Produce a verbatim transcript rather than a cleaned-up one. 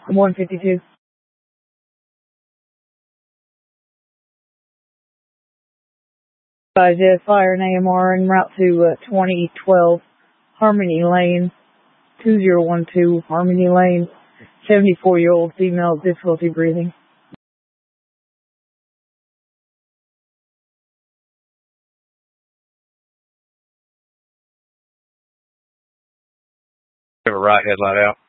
one fifty-two. Guys, yeah, fire an A M R en route to uh, twenty twelve Harmony Lane, two zero one two Harmony Lane, seventy-four-year-old female, difficulty breathing. Have a right headlight out.